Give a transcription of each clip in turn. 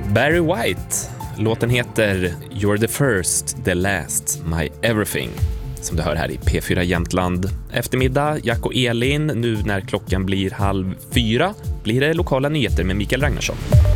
Barry White. Låten heter You're the first, the last, my everything. Som du hör här i P4 Jämtland. Eftermiddag, Jack och Elin. Nu när klockan blir 3:30 blir det lokala nyheter med Mikael Ragnarsson.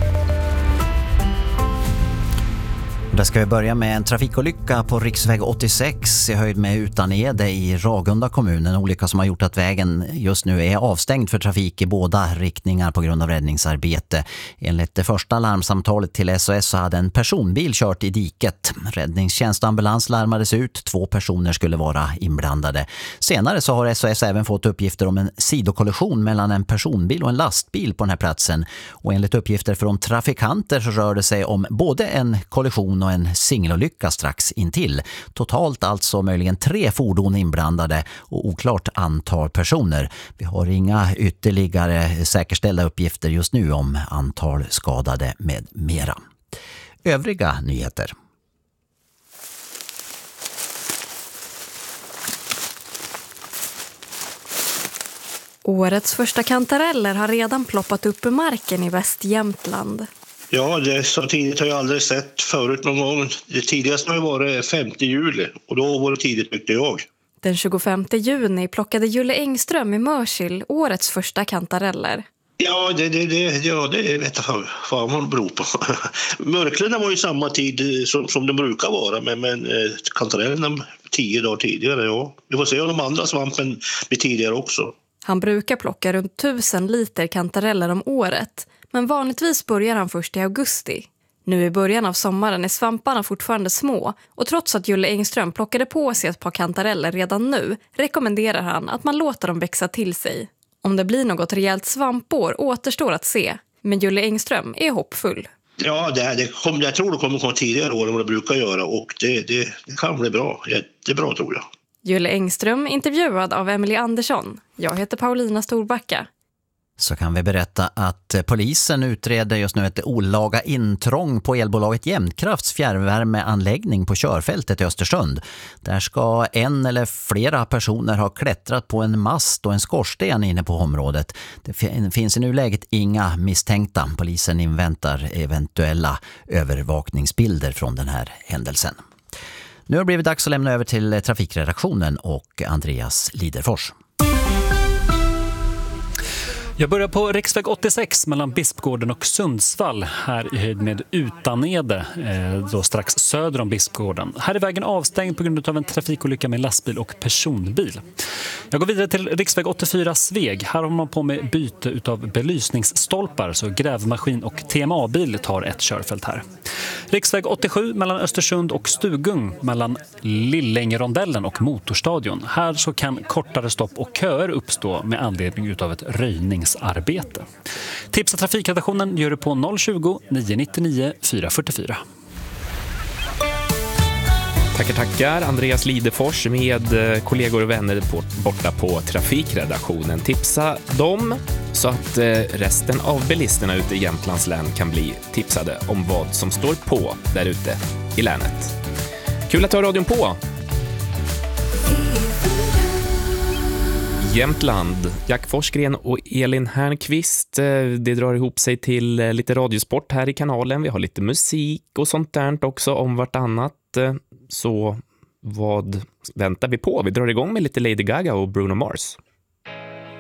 Där ska vi börja med en trafikolycka på riksväg 86 i höjd med Utanede i Ragunda kommun. En olycka som har gjort att vägen just nu är avstängd för trafik i båda riktningar på grund av räddningsarbete. Enligt det första larmsamtalet till SOS så hade en personbil kört i diket. Räddningstjänst och ambulans larmades ut. 2 personer skulle vara inblandade. Senare så har SOS även fått uppgifter om en sidokollision mellan en personbil och en lastbil på den här platsen. Och enligt uppgifter från trafikanter så rör det sig om både en kollision och en singelolycka strax intill. Totalt alltså möjligen 3 fordon inblandade och oklart antal personer. Vi har inga ytterligare säkerställda uppgifter just nu om antal skadade med mera. Övriga nyheter. Årets första kantareller har redan ploppat upp ur marken i Västjämtland. Ja, det så tidigt har jag aldrig sett förut någon gång. Det tidigaste har ju varit 5 juli och då var det tidigt tyckte jag. Den 25 juni plockade Julle Engström i Mörsil årets första kantareller. Ja, det vet jag vad man beror på. Mörklarna var ju samma tid som de brukar vara, men kantarellerna 10 dagar tidigare, ja. Vi får se om de andra svampen blir tidigare också. Han brukar plocka runt 1000 liter kantareller om året, men vanligtvis börjar han först i augusti. Nu i början av sommaren är svamparna fortfarande små och trots att Julle Engström plockade på sig ett par kantareller redan nu rekommenderar han att man låter dem växa till sig. Om det blir något rejält svampår återstår att se, men Julle Engström är hoppfull. Ja, jag tror det kommer komma tidigare år än vad det brukar göra och det kan bli bra. Jättebra tror jag. Julle Engström intervjuad av Emily Andersson. Jag heter Paulina Storbacka. Så kan vi berätta att polisen utreder just nu ett olaga intrång på elbolaget Jämtkrafts fjärrvärmeanläggning på körfältet i Östersund. Där ska en eller flera personer ha klättrat på en mast och en skorsten inne på området. Det finns i nuläget inga misstänkta. Polisen inväntar eventuella övervakningsbilder från den här händelsen. Nu har det blivit dags att lämna över till trafikredaktionen och Andreas Liderfors. Jag börjar på riksväg 86 mellan Bispgården och Sundsvall här i höjd med Utanede, då strax söder om Bispgården. Här är vägen avstängd på grund av en trafikolycka med lastbil och personbil. Jag går vidare till riksväg 84 Sveg. Här har man på med byte utav belysningsstolpar så grävmaskin och TMA-bil tar ett körfält här. Riksväg 87 mellan Östersund och Stugung mellan Lillängerondellen och Motorstadion. Här så kan kortare stopp och köer uppstå med anledning utav ett röjningsarbete. Tipsa trafikredaktionen gör det på 020-999 444. Tackar Andreas Lidefors med kollegor och vänner borta på trafikredaktionen. Tipsa dem så att resten av bilisterna ute i Jämtlands län kan bli tipsade om vad som står på där ute i länet. Kul att ha radion på! Jämtland, Jack Forsgren och Elin Härnqvist. Det drar ihop sig till lite radiosport här i kanalen. Vi har lite musik och sånt där också om vartannat. Så vad väntar vi på? Vi drar igång med lite Lady Gaga och Bruno Mars.